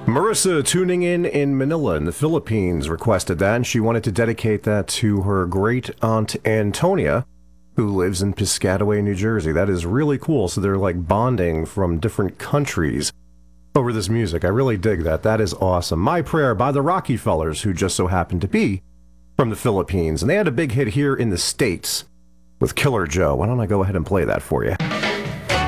Marissa, tuning in Manila in the Philippines, requested that, and she wanted to dedicate that to her great aunt Antonia, who lives in Piscataway, New Jersey. That is really cool. So they're like bonding from different countries over this music. I really dig that. That is awesome. My Prayer by the Rockefellers, who just so happened to be from the Philippines. And they had a big hit here in the States with Killer Joe. Why don't I go ahead and play that for you?